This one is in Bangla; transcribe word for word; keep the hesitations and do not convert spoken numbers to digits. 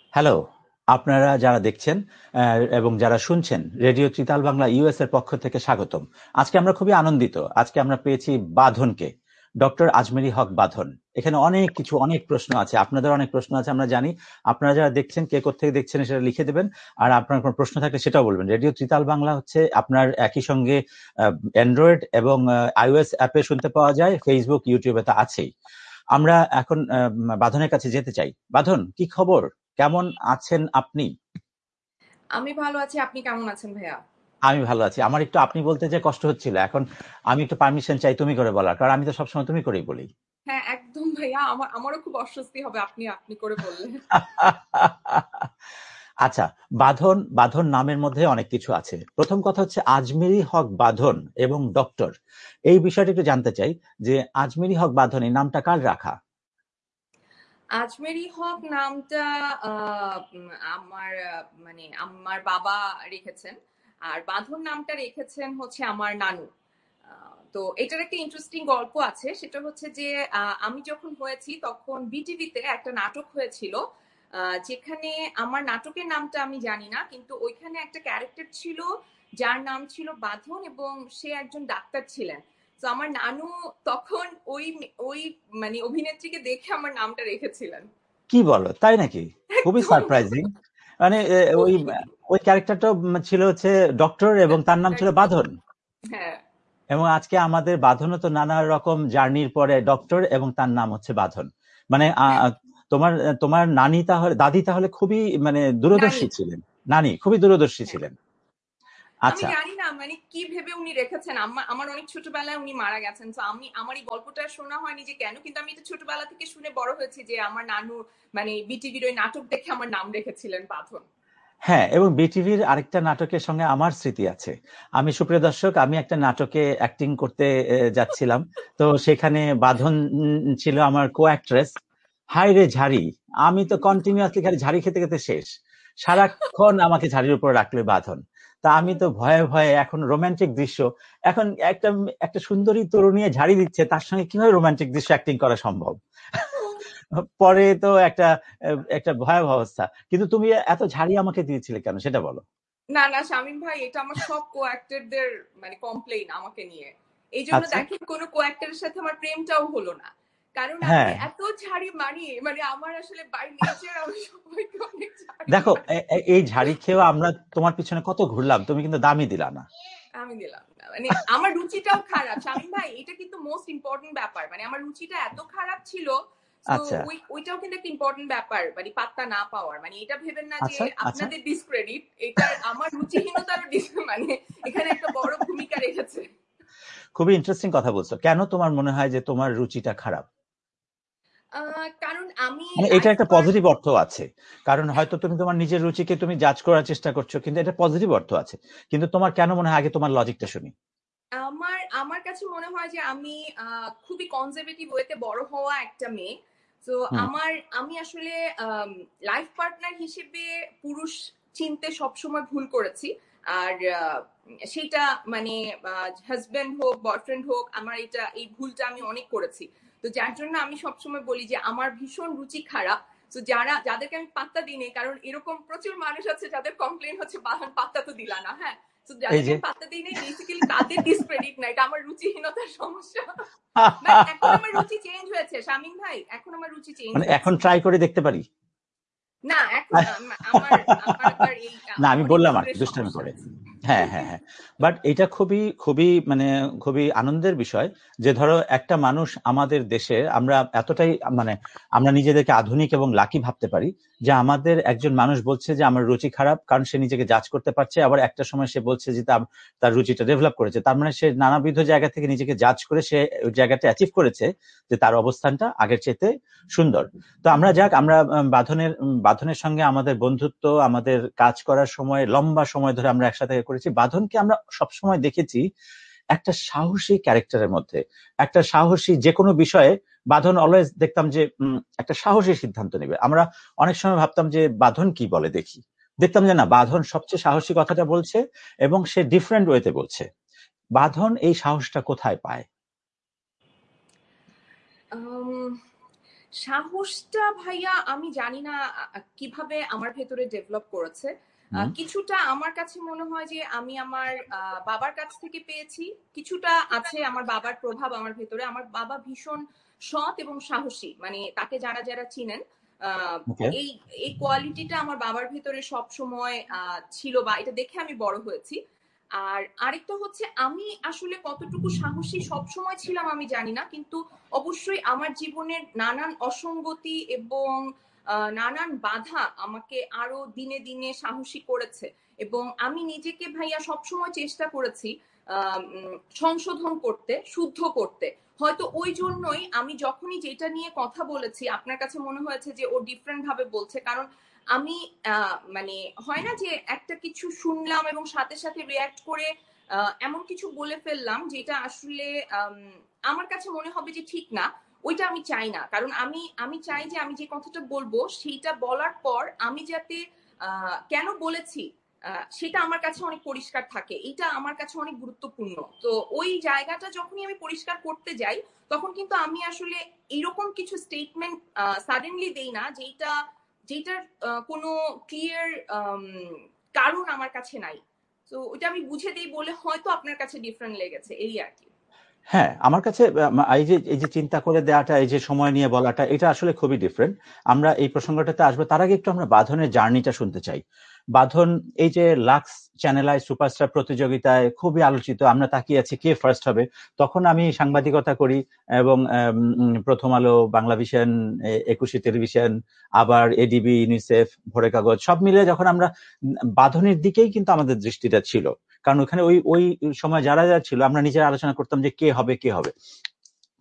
হ্যালো, আপনারা যারা দেখছেন আহ, এবং যারা শুনছেন রেডিও ত্রিতাল বাংলা ইউএস এর পক্ষ থেকে স্বাগতম। আজকে আমরা খুবই আনন্দিত, আজকে আমরা পেয়েছি বাঁধনকে, ডক্টর আজমেরী হক বাঁধন। এখানে অনেক কিছু, অনেক প্রশ্ন আছে, আপনাদের অনেক প্রশ্ন আছে আমরা জানি। আপনারা যারা দেখছেন, কে কোথেকে দেখছেন সেটা লিখে দেবেন, আর আপনার কোনো প্রশ্ন থাকলে সেটাও বলবেন। রেডিও ত্রিতাল বাংলা হচ্ছে আপনার একই সঙ্গে অ্যান্ড্রয়েড এবং আইওএস অ্যাপে শুনতে পাওয়া যায়, ফেসবুক ইউটিউবে তো আছেই। আমরা এখন আহ, বাঁধনের কাছে যেতে চাই। বাঁধন, কি খবর, কেমন আছেন আপনি? আমি ভালো আছি, আপনি কেমন আছেন ভাইয়া? আমি ভালো আছি। আমার একটু আপনি বলতে যে কষ্ট হচ্ছিল, এখন আমি একটু পারমিশন চাই তুমি করে বলার, কারণ আমি তো সবসময় তুমি করেই বলি। হ্যাঁ, একদম ভাইয়া। আমার আমারও খুব অস্বস্তি হবে আপনি আপনি করে বললে। আচ্ছা, বাঁধন, বাঁধন নামের মধ্যে অনেক কিছু আছে। প্রথম কথা হচ্ছে আজমেরী হক বাঁধন এবং ডক্টর, এই বিষয়টা একটু জানতে চাই যে আজমেরী হক বাঁধন এই নামটা কার রাখা? আজমেরি হক নামটা আহ, উম, আমার আহ, মানে আমার বাবা রেখেছেন। আর বাঁধন নামটা রেখেছেন হচ্ছে আমার নানু। আহ, তো এটার একটা ইন্টারেস্টিং গল্প আছে, সেটা হচ্ছে যে আহ, আমি যখন হয়েছি তখন বিটিভিতে একটা নাটক হয়েছিল, আহ, যেখানে আমার নাটকের নামটা আমি জানি না, কিন্তু ওইখানে একটা ক্যারেক্টার ছিল যার নাম ছিল বাঁধন এবং সে একজন ডাক্তার ছিলেন। তো আমার নানু তখন ওই ওই মানে অভিনেত্রীকে দেখে আমার নামটা রেখেছিলেন। কি বলো, তাই নাকি? খুবই একদম। সারপ্রাইজিং। মানে এ, ওই ওই ক্যারেক্টারটা ছিল হচ্ছে ডক্টর এবং তার নাম ছিল একদম। বাঁধন। হ্যাঁ। এবং আজকে আমাদের বাঁধনও তো নানা রকম জার্নির পরে ডক্টর এবং তার নাম হচ্ছে বাঁধন। মানে হ্যাঁ, আহ, তোমার তোমার নানি তাহলে, দাদি তাহলে খুবই মানে নানি। দূরদর্শী ছিলেন। নানি খুবই দূরদর্শী হ্যাঁ। ছিলেন। আমি আচ্ছা। জানি না মানে কি ভেবে উনি রেখেছেন। আমার আমার অনেক ছোটবেলায় উনি মারা গেছেন, তো আমি আমার এই গল্পটা শোনা হয়নি যে কেন, কিন্তু আমি এটা ছোটবেলা থেকে শুনে বড় হয়েছি যে আমার নানু মানে বিটিভির ওই নাটক দেখে আমার নাম রেখেছিলেন বাঁধন। হ্যাঁ, এবং বিটিভির আরেকটা নাটকের সঙ্গে আমার স্মৃতি আছে। আমি, সুপ্রিয় দর্শক, আমি একটা নাটকে অ্যাক্টিং করতে আহ, যাচ্ছিলাম। তো সেখানে বাঁধন উম, ছিল আমার কো অ্যাক্ট্রেস। হাই রে ঝাড়ি, আমি তো কন্টিনিউয়াসলি খালি ঝাড়ি খেতে খেতে শেষ। সারাক্ষণ আমাকে ঝাড়ির উপর রাখলে বাঁধন। তা আমি তো ভয়ে ভয়ে, এখন রোমান্টিক দৃশ্য, এখন একটা একটা সুন্দরী তরুণী ঝাড়ি দিচ্ছে, তার সঙ্গে কিভাবে রোমান্টিক দৃশ্য অ্যাক্টিং করা সম্ভব? পরে তো একটা আহ, একটা ভয়াবহ অবস্থা। কিন্তু তুমি এত ঝাড়ি আমাকে দিয়েছিলে কেন সেটা বলো। না না শামীম ভাই, এটা আমার সব কো অ্যাক্টরদের মানে কমপ্লেইন আমাকে নিয়ে। এই জন্য আচ্ছা। দেখেন কোনো কো অ্যাক্টরের সাথে আমার প্রেমটাও হলো না, কারণ আমি হ্যাঁ, এত ঝাড়ি মারি। মানে আমার আসলে বাই নেচার আমি সবাইকে অনেক ঝাড়ি দেখো, মারি। এ- এ- এই ঝাড়ি খেয়েও আমরা তোমার পিছনে কত ঘুরলাম, তুমি কিন্তু দামই দিলা না। আমি দিলাম না, মানে আমার রুচিটাও খারাপ শামীম ভাই, এটা কিন্তু মোস্ট ইম্পর্টেন্ট ব্যাপার। মানে আমার রুচিটা এত খারাপ ছিল, তো আচ্ছা, ওই ওইটাও কিন্তু একটা ইম্পর্টেন্ট ব্যাপার, মানে পাত্তা না পাওয়ার। মানে এটা ভেবেন না যে আচ্ছা, আচ্ছা। আপনাদের ডিসক্রেডিট, এটার আমার রুচিহীনতারও dis- মানে এখানে একটা বড় ভূমিকা রেখেছে। খুবই ইন্টারেস্টিং কথা বলছো। কেন তোমার মনে হয় যে তোমার রুচিটা খারাপ? আহ, কারণ আমি মানে এটা লাইফ একটা পার্ট। পজিটিভ অর্থ আছে, কারণ হয়তো তুমি তোমার নিজের রুচিকে তুমি জাজ করার চেষ্টা করছো, কিন্তু এটা পজিটিভ অর্থ আছে। কিন্তু তোমার কেন মনে হয়, আগে তোমার লজিকটা শুনি। আমার আমার কাছে মনে হয় যে আমি আহ, খুবই কনজারভেটিভ ওয়েতে বড় হওয়া একটা মেয়ে। তো হুম। আমার আমি আসলে লাইফ পার্টনার হিসেবে পুরুষ চিনতে সবসময় ভুল করেছি। আর আহ, সেটা মানে হাজবেন্ড হোক বয়ফ্রেন্ড হোক, আমার এটা এই ভুলটা আমি অনেক করেছি। তো যার জন্য আমি সবসময় বলি যে আমার ভীষণ রুচি খারাপ। তো যারা যাদেরকে আমি পাত্তা দিই নি, কারণ এরকম প্রচুর মানুষ আছে যাদের কমপ্লেন হচ্ছে বাহান পাত্তা তো দিলা না। হ্যাঁ, তো এই যাদেরকে যে আমি পাত্তা দিই নাই বেসিক্যালি তাদের ডিসক্রেডিট না, এটা আমার রুচিহীনতার সমস্যা। বাট এখন আমার রুচি চেঞ্জ হয়েছে শামীম ভাই, এখন আমার রুচি চেঞ্জ মানে এখন হয়েছে। ট্রাই করে দেখতে পারি? না এখন আম- আমার আমার আবার এই না, আহ, আমি অনেক বললাম আর কি, ধরনের দুষ্টামি সমস্যা করে। আছে। হ্যাঁ, হ্যাঁ, হ্যাঁ। বাট এটা খুবই খুবই মানে খুবই আনন্দের বিষয় যে ধরো একটা মানুষ আমাদের দেশে, আমরা এতটাই মানে আমরা নিজেদেরকে আধুনিক এবং লাকি ভাবতে পারি যে আমাদের একজন মানুষ বলছে যে আমার রুচি খারাপ, কারণ সে নিজেকে জাজ করতে পারছে। আবার একটা সময় সে বলছে যে তার তার রুচিটা ডেভেলপ করেছে, তার মানে সে নানাবিধ জায়গা থেকে নিজেকে জাজ করে সে ওই জায়গাটা অ্যাচিভ করেছে যে তার অবস্থানটা আগের চাইতে সুন্দর। তো আমরা যাক, আমরা উম, বাঁধনের উম, বাঁধনের সঙ্গে আমাদের বন্ধুত্ব, আমাদের কাজ করার সময় লম্বা সময় ধরে আমরা একসাথে করেছি। বাঁধনকে আমরা সবসময় দেখেছি একটা সাহসী ক্যারেক্টারের মধ্যে, একটা সাহসী যে কোনো বিষয়ে। বাঁধন অলওয়েজ দেখতাম যে উম, একটা সাহসী সিদ্ধান্ত নেবে। আমরা অনেক সময় ভাবতাম যে বাঁধন কি বলে দেখি, দেখতাম যে না, বাঁধন সবচেয়ে সাহসী কথাটা বলছে এবং সে ডিফারেন্ট ওয়েতে বলছে। বাঁধন এই সাহসটা কোথায় পায়? আম, সাহসটা ভাইয়া আমি জানি না কিভাবে আমার ভেতরে ডেভেলপ করেছে। কিছুটা আমার কাছে মনে হয় যে আমি আমার বাবার কাছ থেকে পেয়েছি, কিছুটা আছে আমার বাবার প্রভাব আমার ভেতরে। আমার বাবা ভীষণ সৎ এবং সাহসী, মানে তাকে যারা যারা চিনেন এই এই কোয়ালিটিটা আমার বাবার ভেতরে সব সময় ছিল, বা এটা দেখে আমি বড় হয়েছি। আর আরেকটা হচ্ছে আমি আসলে কতটুকু সাহসী সবসময় ছিলাম আমি জানি না, কিন্তু অবশ্যই আমার জীবনের নানান অসঙ্গতি এবং নানান বাধা আমাকে আরো দিনে দিনে সাহসী করেছে। এবং আমি নিজেকে ভাইয়া সবসময় চেষ্টা করেছি সংশোধন করতে, শুদ্ধ করতে। হয়তো ওই জন্যই আমি যখনই যেটা নিয়ে কথা বলেছি আপনার কাছে মনে হয়েছে যে ও ডিফারেন্ট ভাবে বলছে, কারণ আমি মানে হয় না যে একটা কিছু শুনলাম এবং সাথে সাথে রিয়াক্ট করে এমন কিছু বলে ফেললাম যেটা আসলে আমার কাছে মনে হবে যে ঠিক না, ওইটা আমি চাই না। কারণ আমি আমি চাই যে আমি যে কথাটা বলবো সেইটা বলার পর আমি যাতে কেন বলেছি সেটা আমার কাছে অনেক পরিষ্কার থাকে, এটা আমার কাছে অনেক গুরুত্বপূর্ণ। তো ওই জায়গাটা যখনই আমি পরিষ্কার করতে যাই তখন কিন্তু আমি আসলে এরকম কিছু স্টেটমেন্ট সাডেনলি দেই না যেটা যেটার কোনো ক্লিয়ার কারণ আমার কাছে নাই। তো ওটা আমি বুঝে দিই বলে হয়তো আপনার কাছে ডিফারেন্ট লেগেছে, এই আর কি। হ্যাঁ, আমার কাছে এই যে এই যে চিন্তা করে দেওয়াটা, এই যে সময় নিয়ে বলাটা, এটা আসলে খুবই ডিফারেন্ট। আমরা এই প্রসঙ্গটাতে আসবো, তার আগে একটু আমরা বাঁধনের জার্নিটা শুনতে চাই। বাঁধন এই যে লাক্স চ্যানেলাইজ সুপারস্টার প্রতিযোগিতায় খুবই আলোচিত, আমরা তাকিয়ে আছি কে ফার্স্ট হবে। তখন আমি সাংবাদিকতা করি এবং প্রথম আলো, বাংলা ভিশন, একুশে টেলিভিশন, আবার এডিবি, ইউনিসেফ, ভোরের কাগজ সব মিলে যখন আমরা বাঁধনের দিকেই কিন্তু আমাদের দৃষ্টিটা ছিল, কারণ ওখানে ওই ওই সময় যারা যারা ছিল আমরা নিজেরা আলোচনা করতাম যে কে হবে কে হবে।